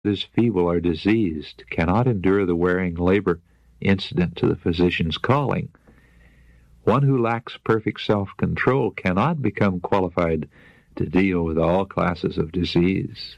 is feeble or diseased cannot endure the wearing labor incident to the physician's calling. One who lacks perfect self-control cannot become qualified to deal with all classes of disease.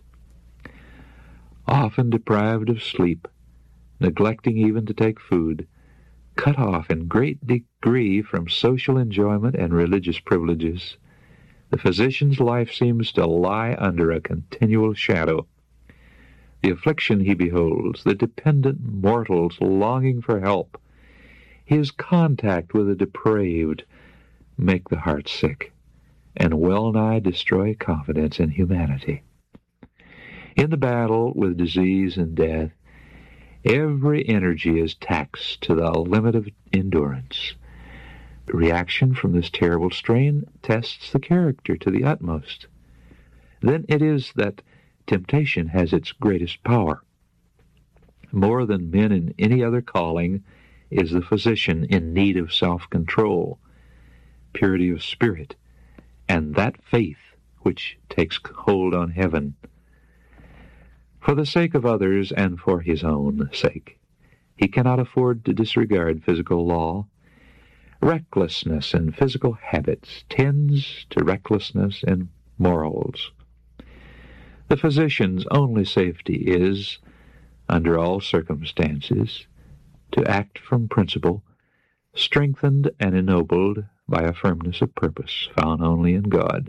Often deprived of sleep, neglecting even to take food, cut off in great degree from social enjoyment and religious privileges, the physician's life seems to lie under a continual shadow. The affliction he beholds, the dependent mortals longing for help, his contact with the depraved, make the heart sick and well-nigh destroy confidence in humanity. In the battle with disease and death, every energy is taxed to the limit of endurance. Reaction from this terrible strain tests the character to the utmost. Then it is that temptation has its greatest power. More than men in any other calling is the physician in need of self-control, purity of spirit, and that faith which takes hold on heaven. For the sake of others and for his own sake, he cannot afford to disregard physical law. Recklessness in physical habits tends to recklessness in morals. The physician's only safety is, under all circumstances, to act from principle, strengthened and ennobled by a firmness of purpose found only in God.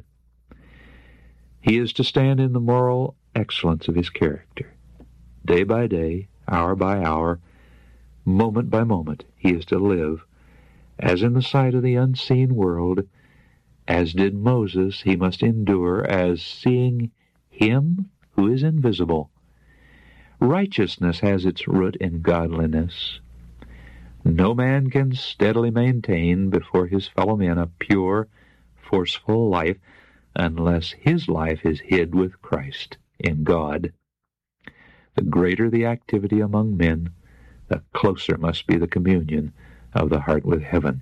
He is to stand in the moral excellence of his character. Day by day, hour by hour, moment by moment, he is to live, as in the sight of the unseen world, as did Moses, he must endure as seeing him who is invisible. Righteousness has its root in godliness. No man can steadily maintain before his fellow men a pure, forceful life unless his life is hid with Christ in God. The greater the activity among men, the closer must be the communion of the heart with heaven.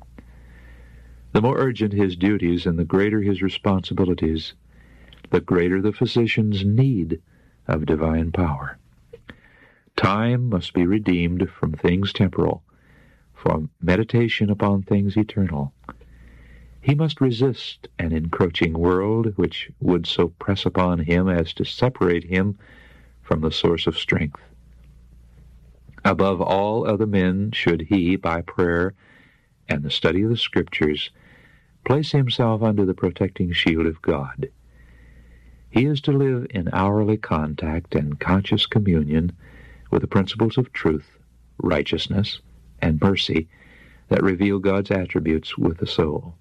The more urgent his duties and the greater his responsibilities, the greater the physician's need of divine power. Time must be redeemed from things temporal, for meditation upon things eternal. He must resist an encroaching world which would so press upon him as to separate him from the source of strength. Above all other men should he, by prayer and the study of the Scriptures, place himself under the protecting shield of God. He is to live in hourly contact and conscious communion with the principles of truth, righteousness, and mercy that reveal God's attributes with the soul.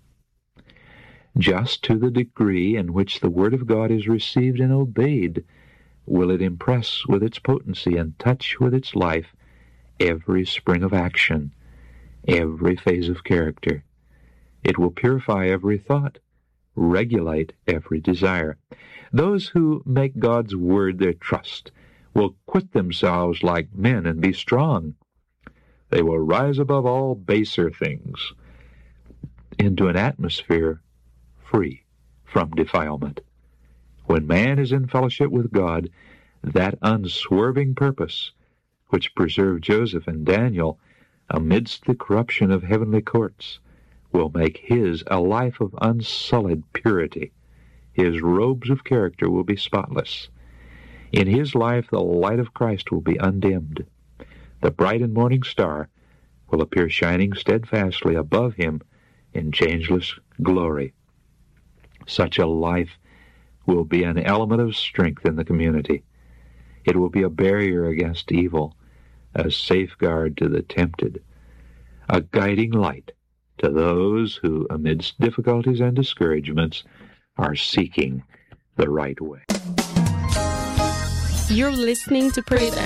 Just to the degree in which the Word of God is received and obeyed will it impress with its potency and touch with its life every spring of action, every phase of character. It will purify every thought, regulate every desire. Those who make God's Word their trust will quit themselves like men and be strong. They will rise above all baser things into an atmosphere free from defilement. When man is in fellowship with God, that unswerving purpose which preserved Joseph and Daniel amidst the corruption of heavenly courts will make his a life of unsullied purity. His robes of character will be spotless. In his life the light of Christ will be undimmed. The bright and morning star will appear shining steadfastly above him in changeless glory. Such a life will be an element of strength in the community. It will be a barrier against evil, a safeguard to the tempted, a guiding light to those who, amidst difficulties and discouragements, are seeking the right way. You're listening to Praise